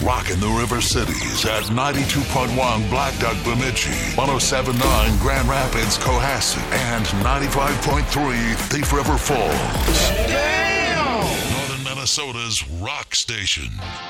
rocking the River Cities at 92.1 Black Duck Bemidji, 107.9 Grand Rapids, Cohasset, and 95.3 Thief River Falls. Damn! Northern Minnesota's rock station.